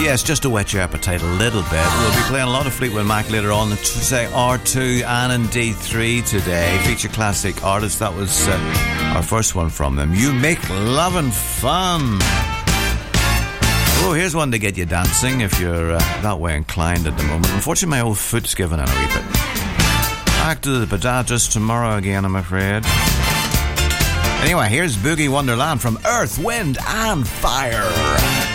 Yes, just to whet your appetite a little bit, we'll be playing a lot of Fleetwood Mac later on, say R2 and indeed 3 today. Feature classic artists, that was our first one from them. You Make Lovin' Fun. Oh, here's one to get you dancing if you're that way inclined at the moment. Unfortunately, my old foot's given in a wee bit. Back to the potatoes tomorrow again, I'm afraid. Anyway, here's Boogie Wonderland from Earth, Wind and Fire.